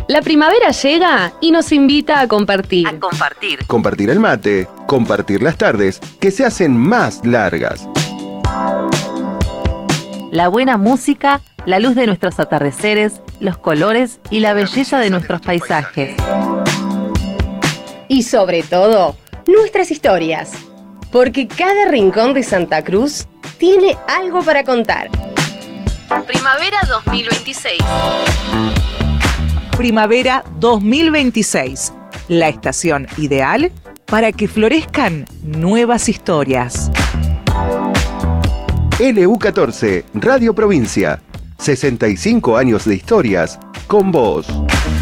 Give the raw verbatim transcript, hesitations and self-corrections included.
La primavera llega y nos invita a compartir. A compartir. Compartir el mate, compartir las tardes, que se hacen más largas. La buena música, la luz de nuestros atardeceres, los colores y la belleza de nuestros paisajes. Y sobre todo, nuestras historias. Porque cada rincón de Santa Cruz tiene algo para contar. Primavera dos mil veintiséis. Primavera dos mil veintiséis, la estación ideal para que florezcan nuevas historias. L U catorce, Radio Provincia. sesenta y cinco años de historias con vos.